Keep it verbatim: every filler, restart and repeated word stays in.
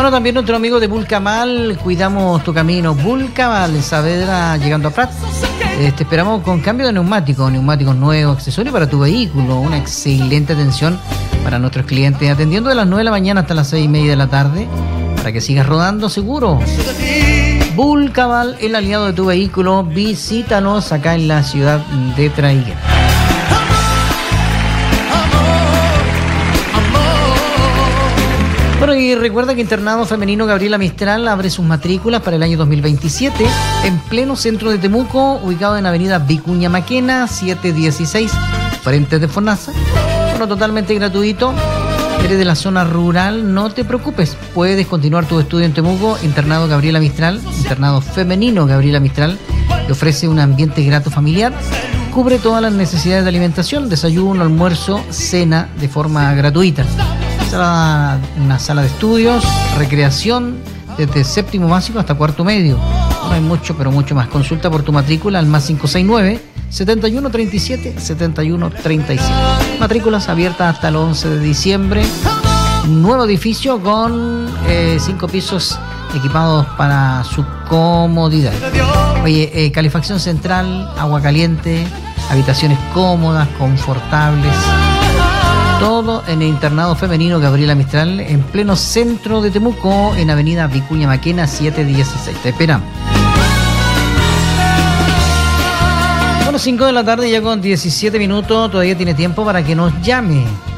Bueno, también nuestro amigo de Vulcamal, cuidamos tu camino. Vulcamal, Saavedra, llegando a Prat. Eh, te esperamos con cambio de neumáticos, neumáticos nuevos, accesorios para tu vehículo. Una excelente atención para nuestros clientes, atendiendo de las nueve de la mañana hasta las seis y media de la tarde, para que sigas rodando seguro. Vulcamal, el aliado de tu vehículo. Visítanos acá en la ciudad de Traiguera. Bueno, y recuerda que Internado Femenino Gabriela Mistral abre sus matrículas para el año dos mil veintisiete en pleno centro de Temuco, ubicado en avenida Vicuña Maquena, setecientos dieciséis, frente de FONASA. Bueno, totalmente gratuito. Eres de la zona rural, no te preocupes. Puedes continuar tu estudio en Temuco. Internado Gabriela Mistral, Internado Femenino Gabriela Mistral, te ofrece un ambiente grato familiar. Cubre todas las necesidades de alimentación, desayuno, almuerzo, cena de forma gratuita. Una sala de estudios, recreación desde séptimo básico hasta cuarto medio. No hay mucho, pero mucho más. Consulta por tu matrícula al más cinco seis nueve, setenta y uno treinta y siete, setenta y uno treinta y siete. Matrículas abiertas hasta el once de diciembre. Nuevo edificio con eh, cinco pisos equipados para su comodidad. Oye, eh, calefacción central, agua caliente, habitaciones cómodas, confortables. Todo en el Internado Femenino Gabriela Mistral, en pleno centro de Temuco, en avenida Vicuña Maquena, setecientos dieciséis. Te esperamos. Bueno, cinco de la tarde, ya con diecisiete minutos, todavía tiene tiempo para que nos llame.